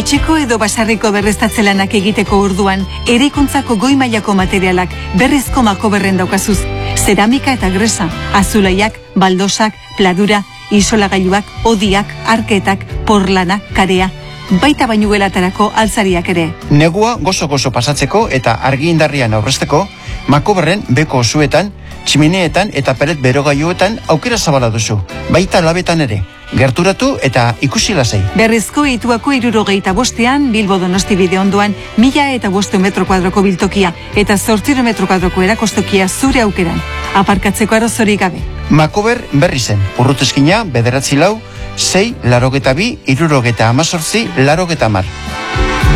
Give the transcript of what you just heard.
Etxeko edo basarriko berreztatze lanak egiteko orduan, eraikuntzako goi mailako materialak berrizko Makoberren daukazuz. Zeramika eta gresa, azulaiak, baldosak, pladura, isolagailuak, odiak, arketak, porlana, karea, baita bainugelatarako altzariak ere. Negua gozo-gozo pasatzeko eta argi indarrian aurrezteko, Makoberren beko osuetan, tximineetan eta peret berogailuetan aukera zabala duzu, baita labetan ere. Gerturatu eta ikusi lasai. Berrizko Ituako 75ean Bilbo Donosti bide ondoan 1005 metro kuadroko biltokia eta 800 metro kuadroko erakostokia zure aukeran. Aparkatzeko arazorik gabe. Makober berri zen, urruteskina 9 4 6 82 78 80.